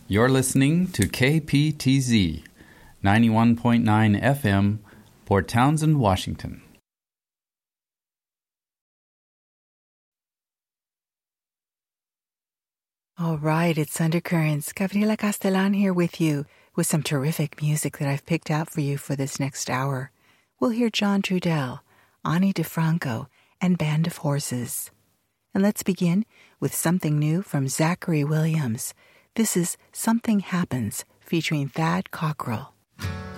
You're listening to KPTZ 91.9 FM, Port Townsend, Washington. All right, it's Undercurrents. Gabriela Castellan here with you with some terrific music that I've picked out for you for this next hour. We'll hear John Trudell, Ani DeFranco, and Band of Horses. And let's begin with something new from Zachary Williams. This is Something Happens, featuring Thad Cockrell.